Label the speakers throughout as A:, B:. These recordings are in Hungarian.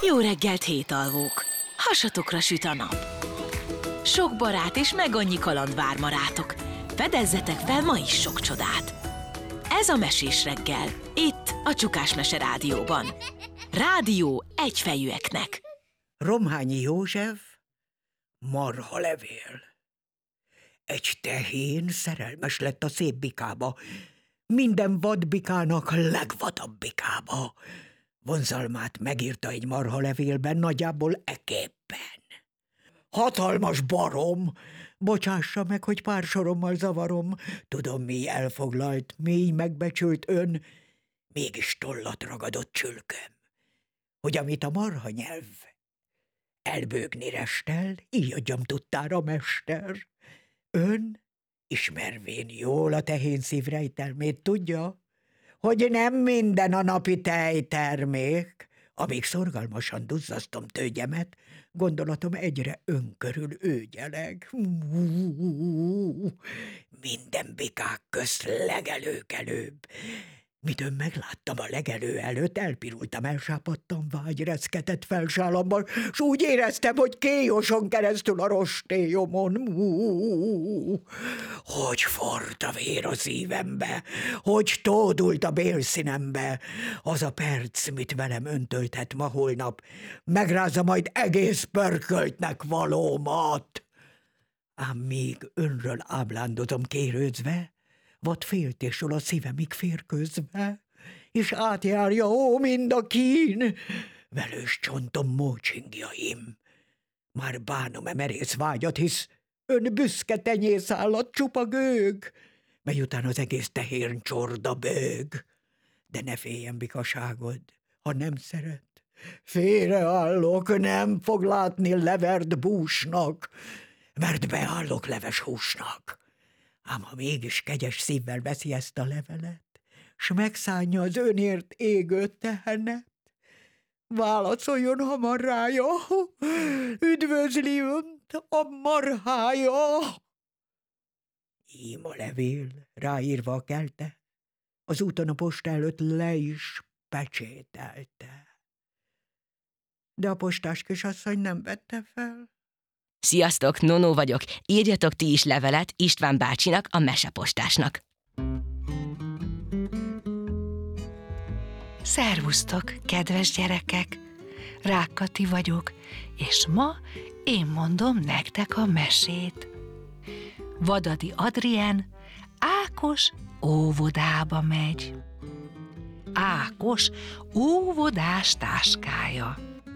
A: Jó reggelt, hétalvók! Hasatokra süt a nap. Sok barát és meg annyi kaland vár ma rátok. Fedezzetek fel ma is sok csodát. Ez a Mesés reggel, itt a Csukás Mese Rádióban. Rádió egyfejűeknek.
B: Romhányi József, marhalevél. Egy tehén szerelmes lett a szép bikába, minden vadbikának legvadabb bikába. Vonzalmát megírta egy marhalevélben, nagyjából eképpen. Hatalmas barom, bocsássa meg, hogy pár sorommal zavarom, tudom, mély elfoglalt, mély megbecsült ön, mégis tollat ragadott csülköm, hogy amit a marha nyelv elbőgni restel, így adjam tudtára, mester. Ön, ismervén jól a tehén szívrejtelmét, tudja, hogy nem minden a napi tejtermék. Amíg szorgalmasan duzzasztom tőgyemet, gondolatom egyre önkörül őgyeleg. Minden bikák közt legelőkelőbb. Midőn megláttam a legelő előtt, elpirultam, elsápadtam, vágy reszketett felsálamban, s úgy éreztem, hogy kéjoson keresztül a rostélyomon. Hogy forrt a vér a szívembe, hogy tódult a bélszínembe. Az a perc, mit velem öntölthet ma holnap, megrázza majd egész pörköltnek valómat. Ám míg önről áblándozom kérődzve, vad féltésről a szívemig férkőzve, és átjárja, mind a kín, velős csontom mócsingjaim. Már bánom merész vágyat, hisz ön büszke tenyészállat csupa gőg, mely után az egész tehén csorda bőg. De ne féljen bikaságod, ha nem szeret. Félreállok, nem fog látni levert búsnak, mert beállok leves húsnak. Ám ha mégis kegyes szívvel veszi ezt a levelet, s megszánja az önért égő tehenet, válaszoljon hamar rája, üdvözli önt a marhája. Ím a levél, ráírva a kelte, az úton a posta előtt le is pecsételte. De a postás kisasszony nem vette fel.
C: Sziasztok, Nonó vagyok. Írjatok ti is levelet István bácsinak, a mesepostásnak.
D: Szervusztok, kedves gyerekek! Rák Kati vagyok, és ma én mondom nektek a mesét. Vadadi Adrien Ákos óvodába megy. Ákos óvodás táskája.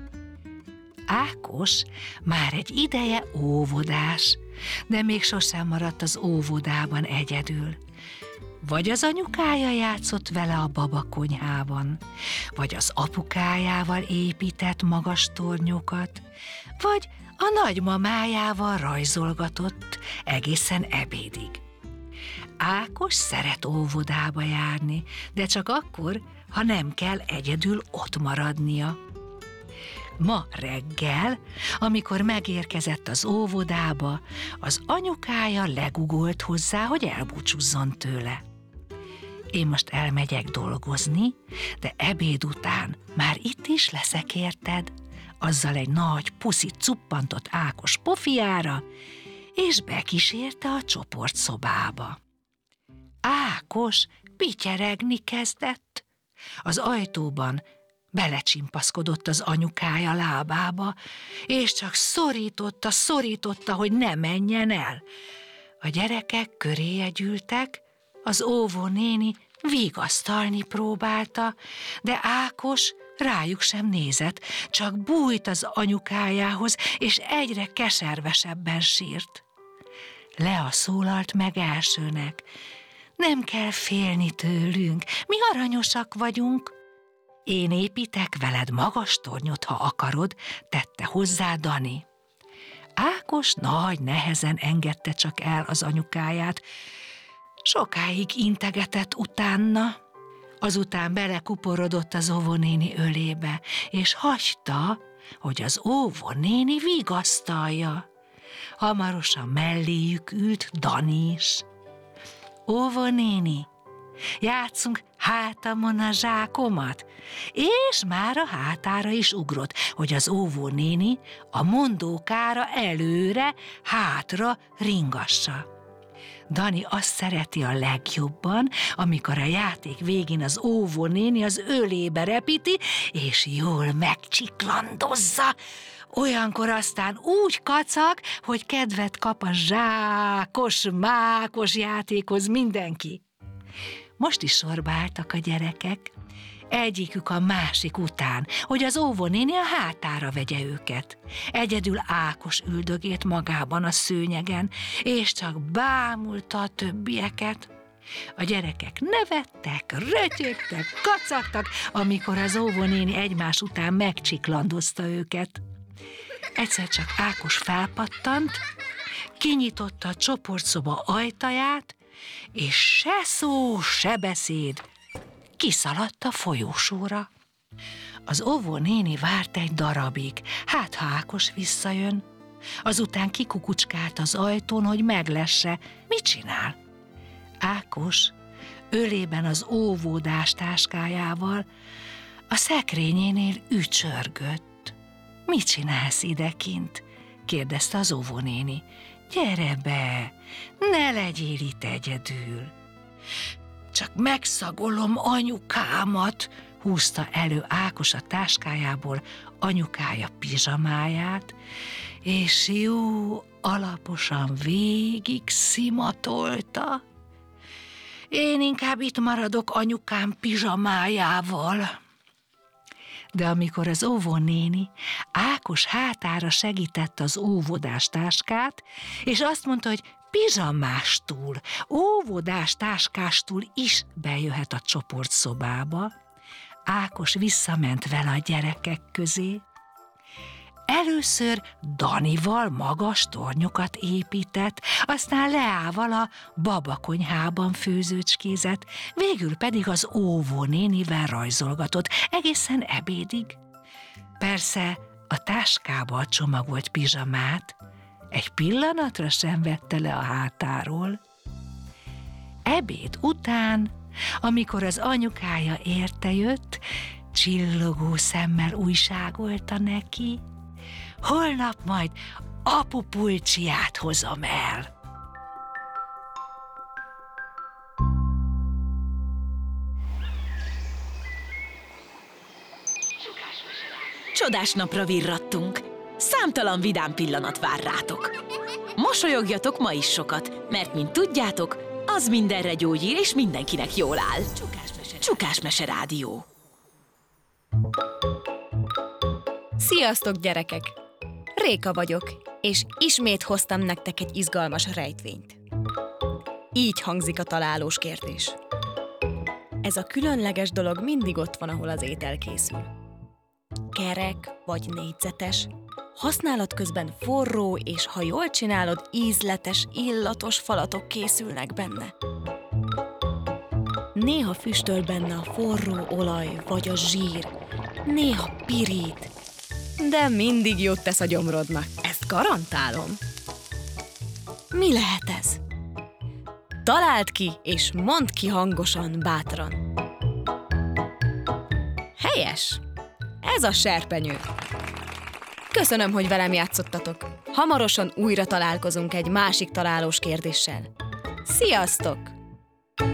D: Ákos már egy ideje óvodás, de még sosem maradt az óvodában egyedül. Vagy az anyukája játszott vele a babakonyhában, vagy az apukájával épített magas tornyokat, vagy a nagymamájával rajzolgatott egészen ebédig. Ákos szeret óvodába járni, de csak akkor, ha nem kell egyedül ott maradnia. Ma reggel, amikor megérkezett az óvodába, az anyukája legugolt hozzá, hogy elbúcsúzzon tőle. Én most elmegyek dolgozni, de ebéd után már itt is leszek, érted? Azzal egy nagy puszit cuppantott Ákos pofiára, és bekísérte a csoportszobába. Ákos pityeregni kezdett. Az ajtóban belecsimpaszkodott az anyukája lábába, és csak szorította, hogy ne menjen el. A gyerekek köréje gyűltek, az óvónéni vigasztalni próbálta, de Ákos rájuk sem nézett, csak bújt az anyukájához, és egyre keservesebben sírt. Lea szólalt meg elsőnek. Nem kell félni tőlünk, mi aranyosak vagyunk. Én építek veled magas tornyot, ha akarod, tette hozzá Dani. Ákos nagy nehezen engedte csak el az anyukáját. Sokáig integetett utána. Azután belekuporodott az óvónéni ölébe, és hagyta, hogy az óvónéni vigasztalja. Hamarosan melléjük ült Dani is. Óvónéni, Játszunk hátamon a zsákomat, és már a hátára is ugrott, hogy az óvónéni a mondókára előre, hátra ringassa. Dani azt szereti a legjobban, amikor a játék végén az óvónéni az ölébe repíti, és jól megcsiklandozza. Olyankor aztán úgy kacag, hogy kedvet kap a zsákos, mákos játékhoz mindenki. Most is sorba álltak a gyerekek, egyikük a másik után, hogy az óvónéni a hátára vegye őket. Egyedül Ákos üldögélt magában a szőnyegen, és csak bámulta a többieket. A gyerekek nevettek, rötyögtek, kacagtak, amikor az óvónéni egymás után megcsiklandozta őket. Egyszer csak Ákos felpattant, kinyitotta a csoportszoba ajtaját, és se szó, se beszéd, kiszaladt a folyósóra. Az óvónéni várt egy darabig, hát ha Ákos visszajön. Azután kikukucskált az ajtón, hogy meglesse, mit csinál. Ákos ölében az óvodás táskájával a szekrényénél ücsörgött. Mit csinálsz idekint? Kérdezte az óvónéni. Gyere be, ne legyél itt egyedül. Csak megszagolom anyukámat, húzta elő Ákos a táskájából anyukája pizsamáját, és jó alaposan végig szimatolta. Én inkább itt maradok anyukám pizsamájával. De amikor az óvónéni Ákos hátára segített az óvodás táskát, és azt mondta, hogy pizsamástól, óvodás táskástól is bejöhet a csoportszobába, Ákos visszament vele a gyerekek közé. Először Danival magas tornyokat épített, aztán Leával a babakonyhában főzőcskézett, végül pedig az óvónénivel rajzolgatott egészen ebédig. Persze a táskába csomagolt pizsamát egy pillanatra sem vette le a hátáról. Ebéd után, amikor az anyukája értejött, csillogó szemmel újságolta neki: holnap majd apu pulcsiát hozom el.
A: Csodás napra virrattunk. Számtalan vidám pillanat vár rátok. Mosolyogjatok ma is sokat, mert mint tudjátok, az mindenre gyógyír és mindenkinek jól áll. Csukás Mese Rádió.
E: Sziasztok, gyerekek! Réka vagyok, és ismét hoztam nektek egy izgalmas rejtvényt. Így hangzik a találós kérdés. Ez a különleges dolog mindig ott van, ahol az étel készül. Kerek vagy négyzetes, használat közben forró, és ha jól csinálod, ízletes, illatos falatok készülnek benne. Néha füstöl benne a forró olaj vagy a zsír, néha pirít, de mindig jót tesz a gyomrodnak, ezt garantálom. Mi lehet ez? Találd ki, és mondd ki hangosan, bátran. Helyes! Ez a serpenyő. Köszönöm, hogy velem játszottatok. Hamarosan újra találkozunk egy másik találós kérdéssel. Sziasztok!